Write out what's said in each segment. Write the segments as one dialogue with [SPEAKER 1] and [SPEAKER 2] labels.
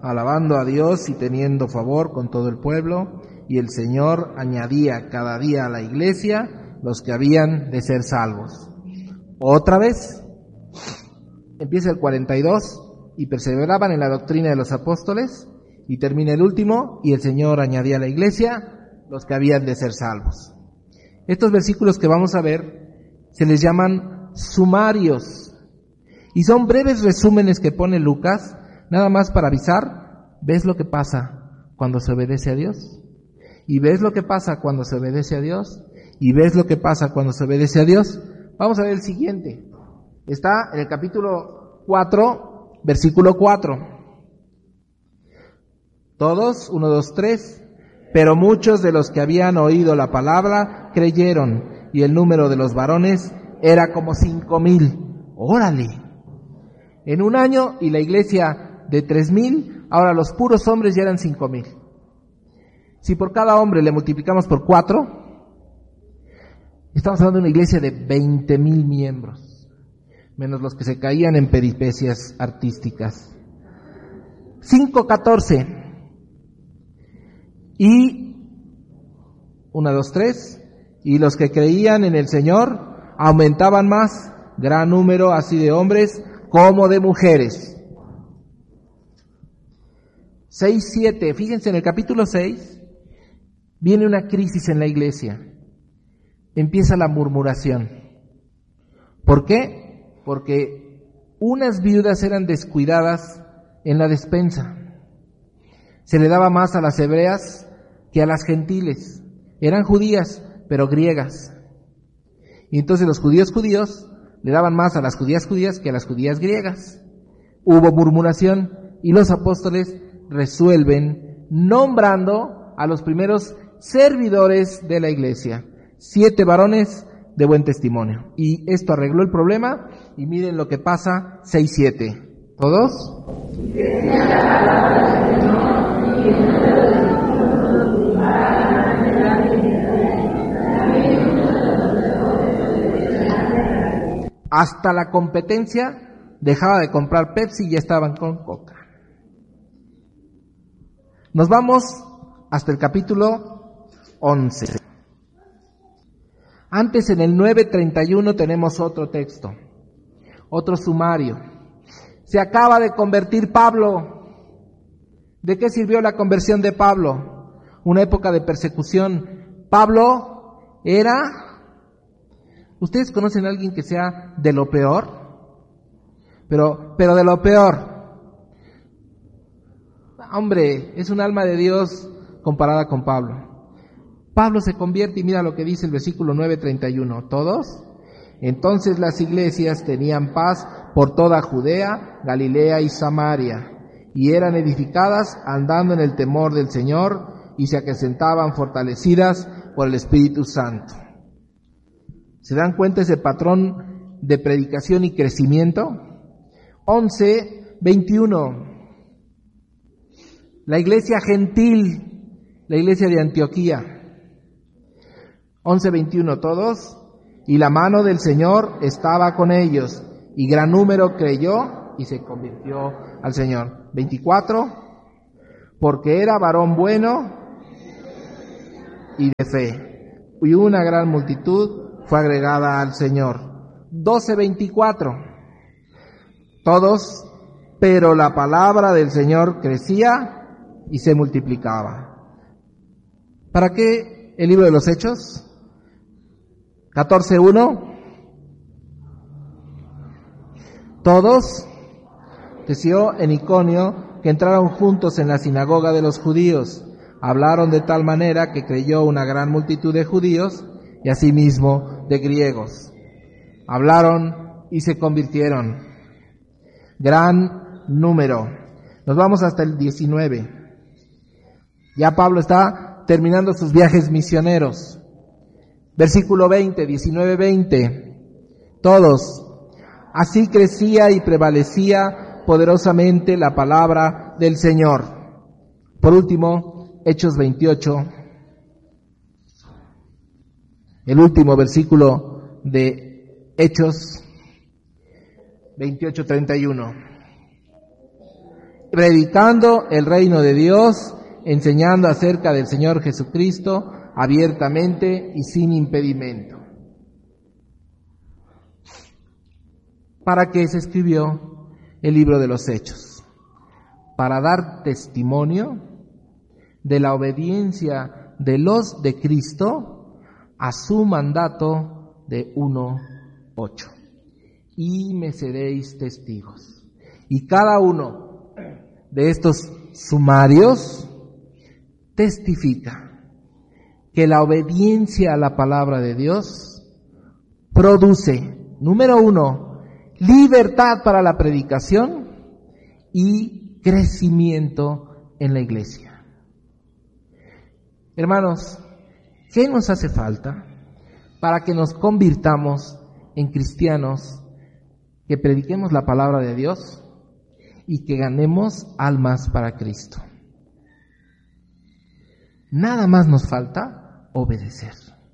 [SPEAKER 1] alabando a Dios y teniendo favor con todo el pueblo, y el Señor añadía cada día a la iglesia los que habían de ser salvos. Otra vez, empieza el 42, y perseveraban en la doctrina de los apóstoles, y termina el último, y el Señor añadía a la iglesia los que habían de ser salvos. Estos versículos que vamos a ver se les llaman sumarios, y son breves resúmenes que pone Lucas, nada más para avisar: ¿ves lo que pasa cuando se obedece a Dios? ¿Y ves lo que pasa cuando se obedece a Dios? ¿Y ves lo que pasa cuando se obedece a Dios? Vamos a ver el siguiente. Está en el capítulo 4, versículo 4. Todos, 1, 2, 3. Pero muchos de los que habían oído la palabra creyeron, y el número de los varones era como 5,000. ¡Órale! En un año, y la iglesia de 3,000, ahora los puros hombres ya eran 5,000. Si por cada hombre le multiplicamos por 4, estamos hablando de una iglesia de 20,000 miembros, menos los que se caían en peripecias artísticas. 5:14. Y 1, 2, 3. Y los que creían en el Señor aumentaban más, gran número así de hombres como de mujeres. 6:7. Fíjense, en el capítulo 6 viene una crisis en la iglesia. Empieza la murmuración. ¿Por qué? Porque unas viudas eran descuidadas en la despensa. Se le daba más a las hebreas que a las gentiles. Eran judías, pero griegas. Y entonces los judíos le daban más a las judías que a las judías griegas. Hubo murmuración, y los apóstoles resuelven nombrando a los primeros servidores de la iglesia, 7 varones de buen testimonio. Y esto arregló el problema, y miren lo que pasa, 6:7. ¿Todos? Hasta la competencia dejaba de comprar Pepsi y ya estaban con Coca. Nos vamos hasta el capítulo 11. Antes, en el 9:31, tenemos otro texto, otro sumario. Se acaba de convertir Pablo. ¿De qué sirvió la conversión de Pablo? Una época de persecución. Pablo era... ¿Ustedes conocen a alguien que sea de lo peor? Pero de lo peor. Hombre, es un alma de Dios comparada con Pablo. Pablo se convierte, y mira lo que dice el versículo 9:31. ¿Todos? Entonces las iglesias tenían paz por toda Judea, Galilea y Samaria, y eran edificadas andando en el temor del Señor, y se acrecentaban fortalecidas por el Espíritu Santo. ¿Se dan cuenta ese patrón de predicación y crecimiento? 11:21. La iglesia gentil, la iglesia de Antioquía. 11:21, todos. Y la mano del Señor estaba con ellos, y gran número creyó y se convirtió al Señor. 24. Porque era varón bueno y de fe, y una gran multitud fue agregada al Señor. 12:24. Todos, pero la palabra del Señor crecía y se multiplicaba. ¿Para qué el libro de los Hechos? 14:1. Todos, creció en Iconio, que entraron juntos en la sinagoga de los judíos. Hablaron de tal manera que creyó una gran multitud de judíos y asimismo de griegos. Hablaron y se convirtieron. Gran número. Nos vamos hasta el 19. Ya Pablo está terminando sus viajes misioneros. Versículo 20, 19-20. Todos. Así crecía y prevalecía poderosamente la palabra del Señor. Por último, Hechos 28. El último versículo de Hechos 28:31. predicando el reino de Dios, enseñando acerca del Señor Jesucristo abiertamente y sin impedimento. ¿Para qué se escribió el libro de los Hechos? Para dar testimonio de la obediencia de los de Cristo a su mandato de 1:8. Y me seréis testigos. Y cada uno de estos sumarios testifica que la obediencia a la palabra de Dios produce, número 1, libertad para la predicación y crecimiento en la iglesia. Hermanos, ¿qué nos hace falta para que nos convirtamos en cristianos, que prediquemos la palabra de Dios y que ganemos almas para Cristo? Nada más nos falta obedecer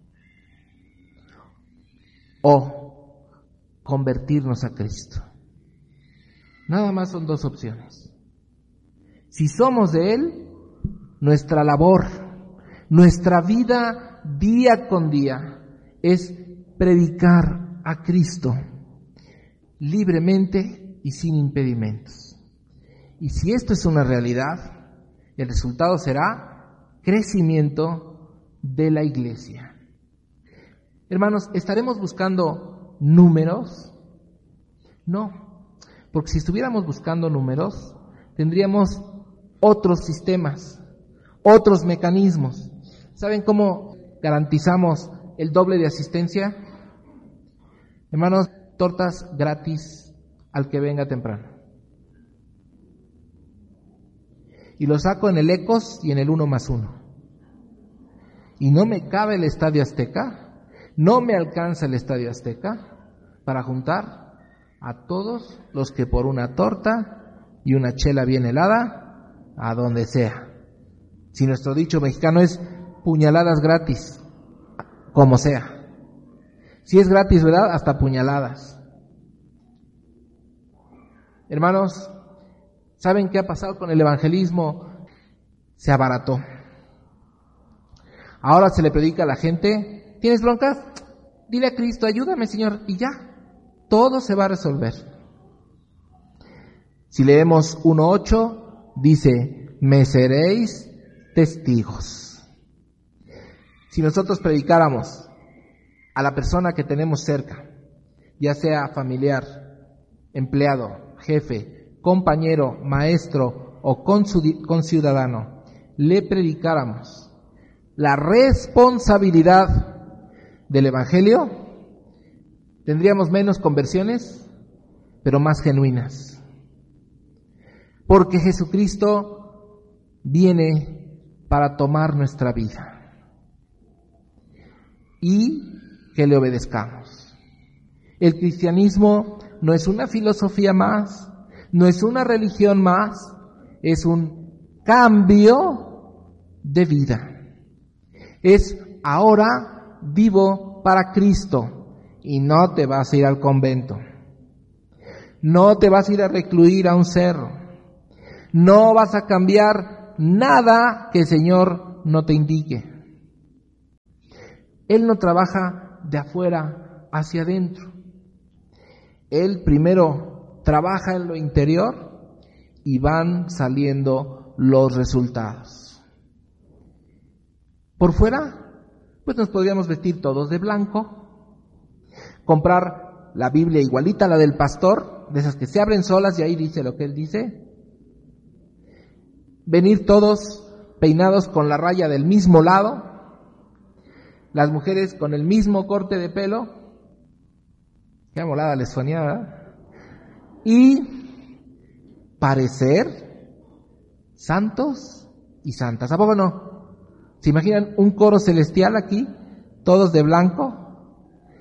[SPEAKER 1] o convertirnos a Cristo. Nada más son dos opciones. Si somos de Él, nuestra labor, nuestra vida día con día es predicar a Cristo libremente y sin impedimentos. Y si esto es una realidad, el resultado será crecimiento de la iglesia. Hermanos, ¿estaremos buscando números? No, porque si estuviéramos buscando números, tendríamos otros sistemas, otros mecanismos. ¿Saben cómo garantizamos el doble de asistencia? Hermanos, tortas gratis al que venga temprano. Y lo saco en el Ecos y en el 1+1. Y no me cabe el Estadio Azteca, no me alcanza el Estadio Azteca para juntar a todos los que por una torta y una chela bien helada, a donde sea. Si nuestro dicho mexicano es puñaladas gratis, como sea. Si es gratis, ¿verdad? Hasta puñaladas. Hermanos, ¿saben qué ha pasado con el evangelismo? Se abarató. Ahora se le predica a la gente: ¿tienes broncas? Dile a Cristo, ayúdame, Señor, y ya, todo se va a resolver. Si leemos 1:8, dice: me seréis testigos. Si nosotros predicáramos a la persona que tenemos cerca, ya sea familiar, empleado, jefe, compañero, maestro o conciudadano, le predicáramos la responsabilidad del Evangelio, tendríamos menos conversiones, pero más genuinas. Porque Jesucristo viene para tomar nuestra vida y que le obedezcamos. El cristianismo no es una filosofía más, no es una religión más, es un cambio de vida. Es ahora vivo para Cristo y no te vas a ir al convento, no te vas a ir a recluir a un cerro, no vas a cambiar nada que el Señor no te indique. Él no trabaja de afuera hacia adentro. Él primero trabaja en lo interior y van saliendo los resultados. Por fuera, pues nos podríamos vestir todos de blanco, comprar la Biblia igualita a la del pastor, de esas que se abren solas y ahí dice lo que él dice, venir todos peinados con la raya del mismo lado, las mujeres con el mismo corte de pelo, qué amolada les sonía, ¿verdad? Y parecer santos y santas. ¿A poco no? ¿Se imaginan un coro celestial aquí, todos de blanco?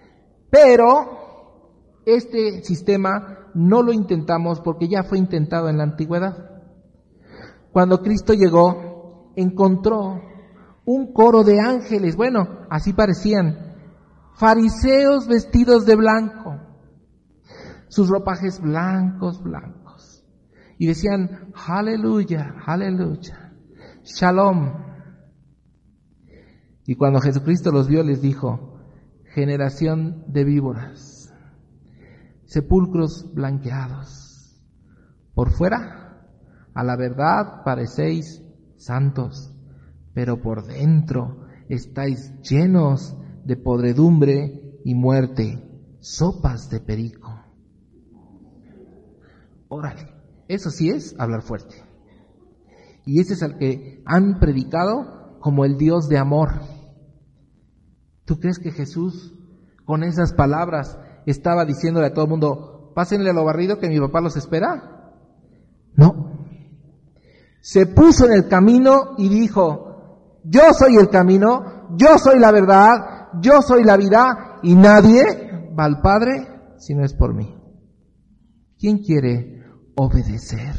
[SPEAKER 1] Pero este sistema no lo intentamos porque ya fue intentado en la antigüedad. Cuando Cristo llegó, encontró un coro de ángeles, bueno, así parecían, fariseos vestidos de blanco, sus ropajes blancos, y decían, aleluya, aleluya, shalom. Y cuando Jesucristo los vio, les dijo, generación de víboras, sepulcros blanqueados. Por fuera, a la verdad parecéis santos, pero por dentro estáis llenos de podredumbre y muerte, sopas de perico. Órale, eso sí es hablar fuerte. Y ese es al que han predicado como el Dios de amor. ¿Tú crees que Jesús con esas palabras estaba diciéndole a todo el mundo, pásenle a lo barrido que mi papá los espera? No. Se puso en el camino y dijo, yo soy el camino, yo soy la verdad, yo soy la vida y nadie va al Padre si no es por mí. ¿Quién quiere obedecer?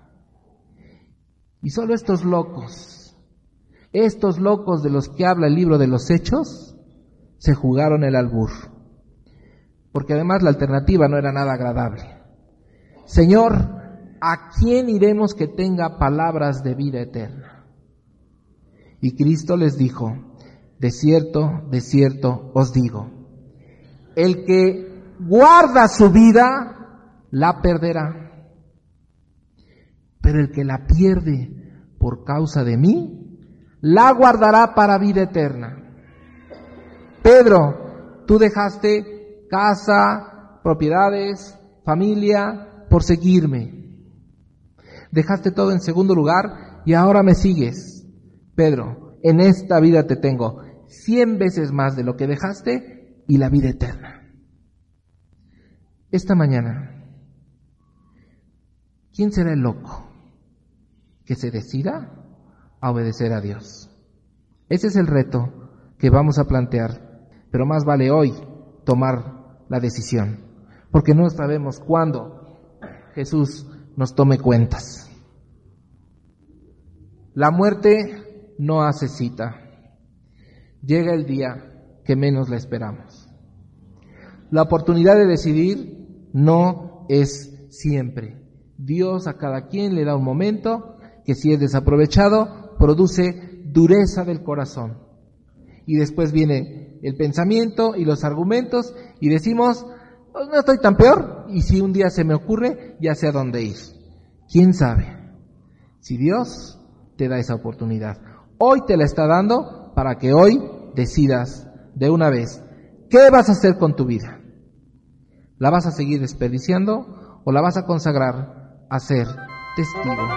[SPEAKER 1] Y solo estos locos de los que habla el libro de los Hechos, se jugaron el albur. Porque además la alternativa no era nada agradable. Señor, ¿a quién iremos que tenga palabras de vida eterna? Y Cristo les dijo, de cierto os digo, el que guarda su vida, la perderá. Pero el que la pierde por causa de mí, la guardará para vida eterna. Pedro, tú dejaste casa, propiedades, familia, por seguirme. Dejaste todo en segundo lugar y ahora me sigues. Pedro, en esta vida te tengo 100 veces más de lo que dejaste y la vida eterna. Esta mañana, ¿quién será el loco que se decida a obedecer a Dios? Ese es el reto que vamos a plantear, pero más vale hoy tomar la decisión, porque no sabemos cuándo Jesús nos tome cuentas. La muerte no hace cita. Llega el día que menos la esperamos. La oportunidad de decidir no es siempre. Dios a cada quien le da un momento que, si es desaprovechado, produce dureza del corazón. Y después viene el pensamiento y los argumentos y decimos, pues no estoy tan peor, y si un día se me ocurre, ya sé a dónde ir. ¿Quién sabe? Si Dios te da esa oportunidad, hoy te la está dando para que hoy decidas de una vez qué vas a hacer con tu vida. ¿La vas a seguir desperdiciando o la vas a consagrar a ser testigo